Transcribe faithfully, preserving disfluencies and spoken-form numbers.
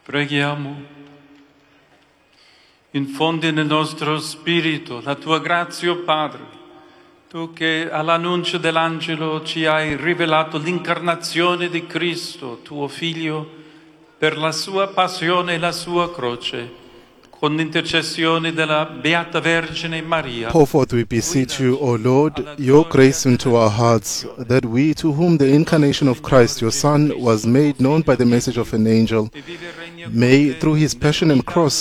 Preghiamo. Infondi nel nostro spirito la tua grazia, o Padre, tu che all'annuncio dell'angelo ci hai rivelato l'incarnazione di Cristo, tuo Figlio, per la sua passione e la sua croce, con l'intercessione della Beata Vergine Maria. Pour forth, we beseech you, O Lord, your grace into our hearts, that we, to whom the incarnation of Christ, your Son, was made known by the message of an angel, may, through his passion and cross,